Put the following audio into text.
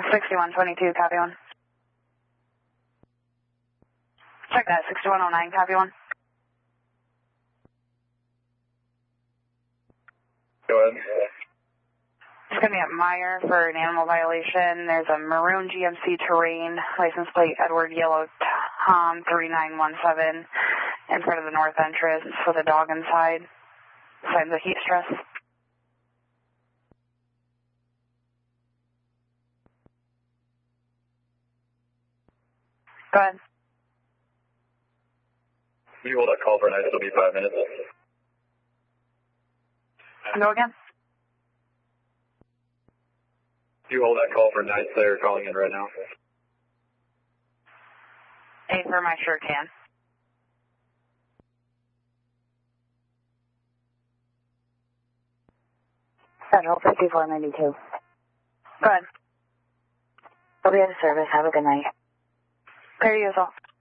6122, copy 1. Check that, 6109, copy 1. Go ahead. It's going to be at Meyer for an animal violation. There's a maroon GMC Terrain, license plate Edward Yellow Tom 3917 in front of the north entrance with a dog inside. Signs of heat stress. Go ahead. You hold that call for a night, it'll be 5 minutes. Go again. You hold that call for a night, they're calling in right now. A firm, I sure can. Federal 5492. Go ahead. I'll be out of service. Have a good night. Clear you as well.